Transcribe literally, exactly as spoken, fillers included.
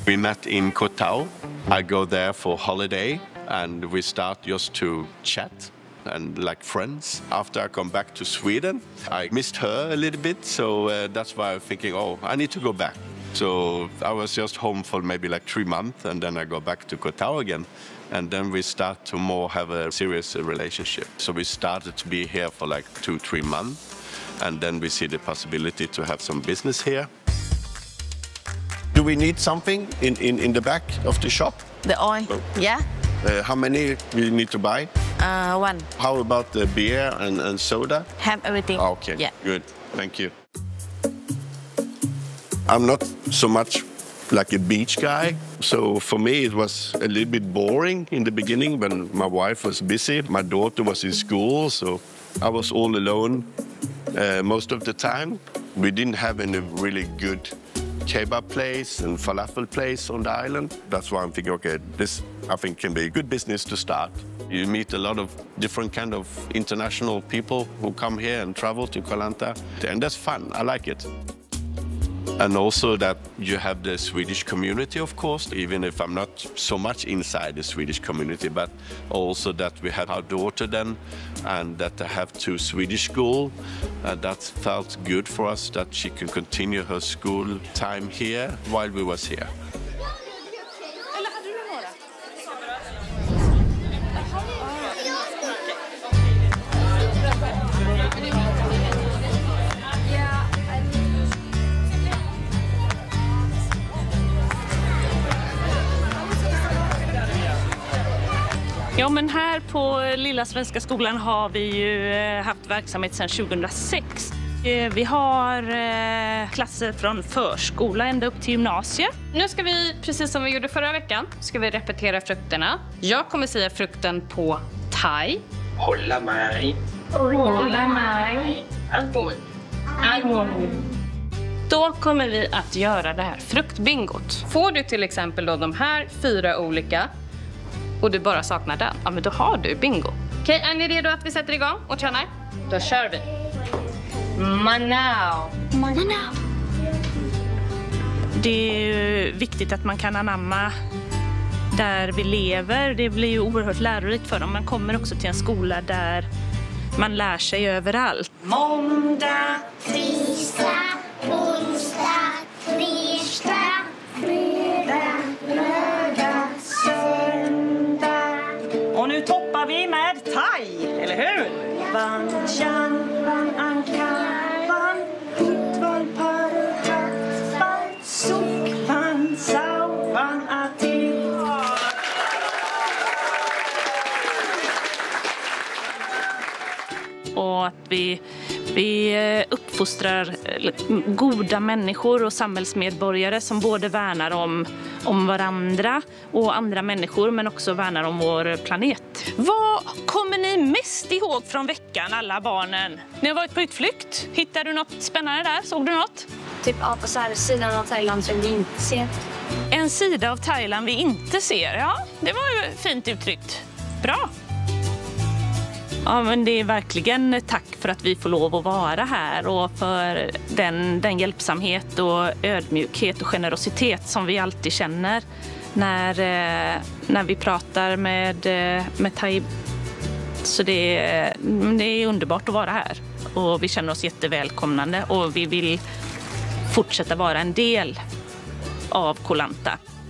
We met in Koh Tao. I go there for holiday and we start just to chat and like friends. After I come back to Sweden, I missed her a little bit, so uh, that's why I'm thinking, oh, I need to go back. So I was just home for maybe like three months and then I go back to Koh Tao again. And then we start to more have a serious relationship. So we started to be here for like two, three months. And then we see the possibility to have some business here. Do we need something in, in, in the back of the shop? The oil, Oh. yeah. Uh, how many we need to buy? Uh, one. How about the beer and, and soda? Have everything. Okay, Yeah. good. Thank you. I'm not so much like a beach guy. So for me, it was a little bit boring in the beginning when my wife was busy. My daughter was in school, so I was all alone uh, most of the time. We didn't have any really good kebab place and falafel place on the island. That's why I'm thinking, okay, this I think can be a good business to start. You meet a lot of different kind of international people who come here and travel to Koh Lanta, and that's fun. I like it. And also that you have the Swedish community, of course, even if I'm not so much inside the Swedish community, but also that we had our daughter then, and that I have two Swedish school. Uh, that felt good for us, that she can continue her school time here while we was here. Ja, men här på Lilla Svenska skolan har vi ju haft verksamhet sedan tjugohundrasex. Vi har klasser från förskola ända upp till gymnasiet. Nu ska vi, precis som vi gjorde förra veckan, ska vi repetera frukterna. Jag kommer säga frukten på thai. Hålla mig. Hålla mig. Då kommer vi att göra det här fruktbingot. Får du till exempel då de här fyra olika och du bara saknar den, ja men då har du bingo. Okej, är ni redo att vi sätter igång och tränar? Då kör vi. Manao. Manao. Det är ju viktigt att man kan anamma där vi lever. Det blir ju oerhört lärorikt för dem. Man kommer också till en skola där man lär sig överallt. Måndag, tisdag, onsdag, torsdag, fredag, lördag, söndag. Och nu toppar vi med thai, eller hur? Van Chan, Van Anka, Van Hut, Van Parhat, Van Suk, Van Sau, Van Ati. Och att vi, vi uppfostrar goda människor och samhällsmedborgare som både värnar om, om varandra och andra människor, men också värnar om vår planet. Vad kommer ni mest ihåg från veckan, alla barnen? Ni har varit på utflykt. Hittade du något spännande där? Såg du något? Typ ja, på så här sidan av Thailand som vi inte ser. En sida av Thailand vi inte ser. Ja, det var ju fint uttryckt. Bra. Ja, men det är verkligen tack för att vi får lov att vara här och för den, den hjälpsamhet och ödmjukhet och generositet som vi alltid känner när, när vi pratar med, med Thai. Så det, det är underbart att vara här och vi känner oss jättevälkomnande och vi vill fortsätta vara en del av Koh Lanta.